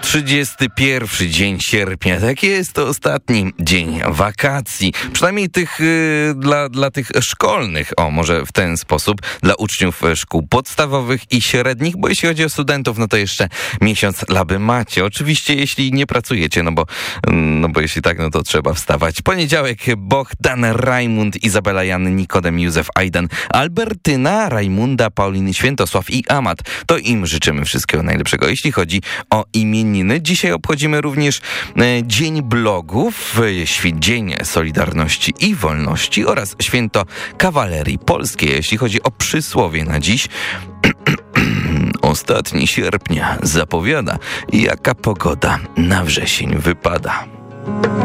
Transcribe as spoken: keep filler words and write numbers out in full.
trzydziesty pierwszy dzień sierpnia. Tak jest, to ostatni dzień wakacji. Przynajmniej tych yy, dla, dla tych szkolnych. O, może w ten sposób. Dla uczniów szkół podstawowych i średnich, bo jeśli chodzi o studentów, no to jeszcze miesiąc laby macie. Oczywiście, jeśli nie pracujecie, no bo, no bo jeśli tak, no to trzeba wstawać. Poniedziałek, Bohdan, Rajmund, Izabela, Jan, Nikodem, Józef, Ajdan, Albertyna, Rajmunda, Pauliny, Świętosław i Amat. To im życzymy wszystkiego najlepszego, jeśli chodzi o imieniny. Dzisiaj obchodzimy również e, Dzień Blogów, e, Dzień Solidarności i Wolności oraz Święto Kawalerii Polskiej. Jeśli chodzi o przysłowie na dziś, ostatni sierpnia zapowiada, jaka pogoda na wrzesień wypada.